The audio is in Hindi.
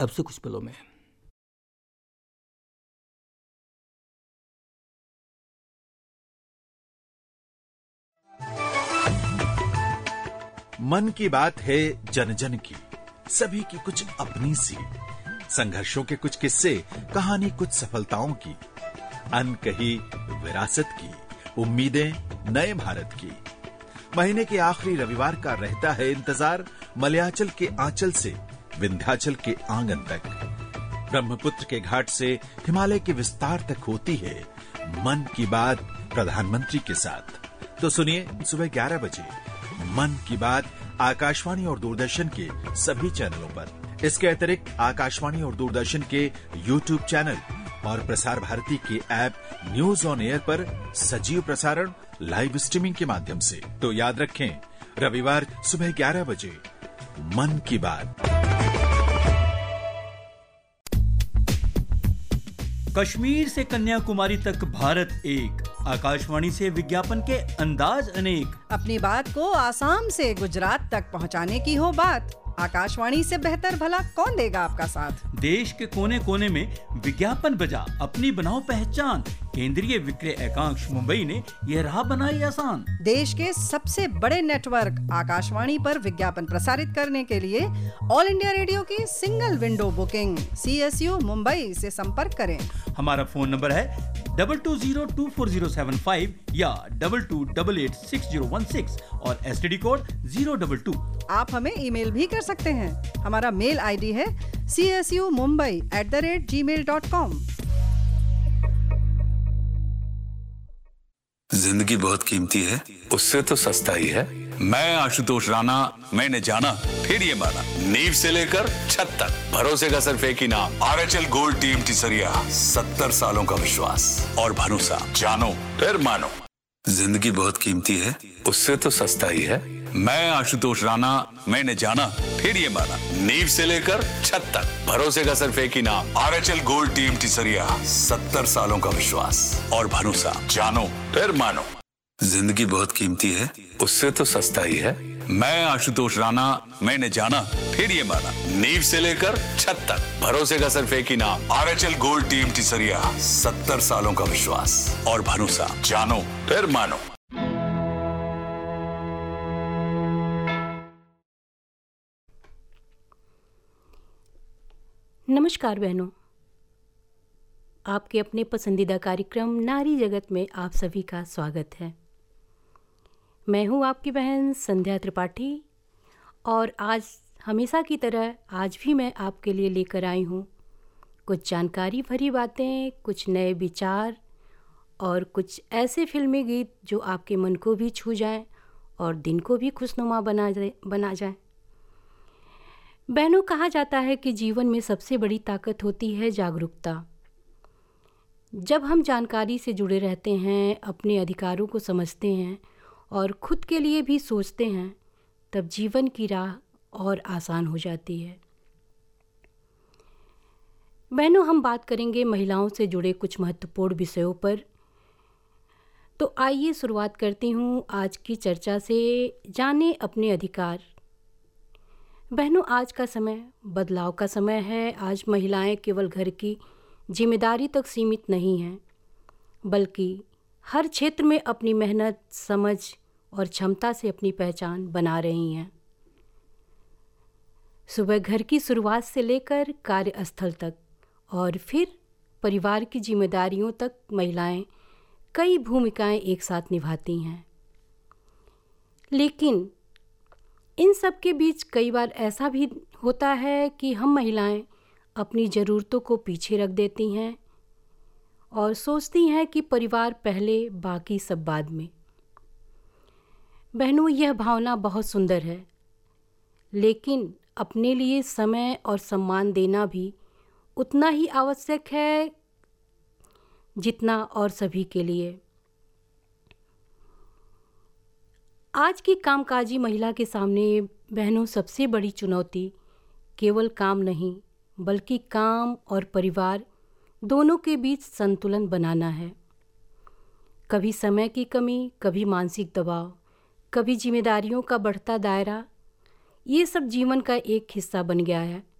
अब से कुछ पलों में। मन की बात है जन जन की, सभी की कुछ अपनी सी, संघर्षों के कुछ किस्से, कहानी कुछ सफलताओं की, अनकही विरासत की, उम्मीदें नए भारत की। महीने के आखिरी रविवार का रहता है इंतजार, मलयाचल के आंचल से विंध्याचल के आंगन तक, ब्रह्मपुत्र के घाट से हिमालय के विस्तार तक होती है मन की बात प्रधानमंत्री के साथ। तो सुनिए सुबह 11 बजे मन की बात आकाशवाणी और दूरदर्शन के सभी चैनलों पर। इसके अतिरिक्त आकाशवाणी और दूरदर्शन के YouTube चैनल और प्रसार भारती के ऐप न्यूज ऑन एयर पर सजीव प्रसारण लाइव स्ट्रीमिंग के माध्यम से। तो याद रखें, रविवार सुबह 11 बजे मन की बात। कश्मीर से कन्याकुमारी तक भारत एक, आकाशवाणी से विज्ञापन के अंदाज अनेक। अपनी बात को आसाम से गुजरात तक पहुंचाने की हो बात, आकाशवाणी से बेहतर भला कौन देगा आपका साथ। देश के कोने कोने में विज्ञापन बजा, अपनी बनाओ पहचान। केंद्रीय विक्रय एकांश मुंबई ने यह राह बनाई आसान। देश के सबसे बड़े नेटवर्क आकाशवाणी पर विज्ञापन प्रसारित करने के लिए ऑल इंडिया रेडियो की single window booking CSU Mumbai से संपर्क करें। हमारा फोन नंबर है 22024075 या 22886016 और STD कोड 022। आप हमें ईमेल भी कर सकते हैं। हमारा मेल ID है csumumbai@gmail.com। जिंदगी बहुत कीमती है, उससे तो सस्ता ही है। मैं आशुतोष राणा, मैंने जाना फिर ये माना, नींव से लेकर छत तक भरोसे का सिर्फ एक ही नाम, RHL गोल्ड टीम टिसरिया। 70 सालों का विश्वास और भरोसा, जानो फिर मानो। जिंदगी बहुत कीमती है, उससे तो सस्ता ही है। मैं आशुतोष राणा, मैंने जाना फिर ये माना, नींव से लेकर छत तक भरोसे का सिर्फ एक ही नाम, RHL गोल्ड टीम टिसरिया। 70 सालों का विश्वास और भरोसा, जानो फिर मानो। जिंदगी बहुत कीमती है, उससे तो सस्ता ही है। मैं आशुतोष राणा, मैंने जाना फिर ये माना, नींव से लेकर छत तक भरोसे का सिर्फ एक ही नाम, RHL गोल्ड टीम टिसरिया। 70 सालों का विश्वास और भरोसा, जानो फिर मानो। नमस्कार बहनों, आपके अपने पसंदीदा कार्यक्रम नारी जगत में आप सभी का स्वागत है। मैं हूं आपकी बहन संध्या त्रिपाठी और आज हमेशा की तरह आज भी मैं आपके लिए लेकर आई हूं कुछ जानकारी भरी बातें, कुछ नए विचार और कुछ ऐसे फिल्मी गीत जो आपके मन को भी छू जाएं और दिन को भी खुशनुमा बना जाए। बहनों, कहा जाता है कि जीवन में सबसे बड़ी ताकत होती है जागरूकता। जब हम जानकारी से जुड़े रहते हैं, अपने अधिकारों को समझते हैं और खुद के लिए भी सोचते हैं, तब जीवन की राह और आसान हो जाती है। बहनों, हम बात करेंगे महिलाओं से जुड़े कुछ महत्वपूर्ण विषयों पर। तो आइए शुरुआत करती हूँ आज की चर्चा से। जाने अपने अधिकार। बहनों, आज का समय बदलाव का समय है। आज महिलाएं केवल घर की जिम्मेदारी तक सीमित नहीं हैं, बल्कि हर क्षेत्र में अपनी मेहनत, समझ और क्षमता से अपनी पहचान बना रही हैं। सुबह घर की शुरुआत से लेकर कार्यस्थल तक और फिर परिवार की जिम्मेदारियों तक महिलाएं कई भूमिकाएं एक साथ निभाती हैं। लेकिन इन सब के बीच कई बार ऐसा भी होता है कि हम महिलाएं अपनी ज़रूरतों को पीछे रख देती हैं और सोचती हैं कि परिवार पहले, बाकी सब बाद में। बहनों, यह भावना बहुत सुंदर है, लेकिन अपने लिए समय और सम्मान देना भी उतना ही आवश्यक है जितना और सभी के लिए। आज की कामकाजी महिला के सामने बहनों सबसे बड़ी चुनौती केवल काम नहीं, बल्कि काम और परिवार दोनों के बीच संतुलन बनाना है। कभी समय की कमी, कभी मानसिक दबाव, कभी जिम्मेदारियों का बढ़ता दायरा, ये सब जीवन का एक हिस्सा बन गया है।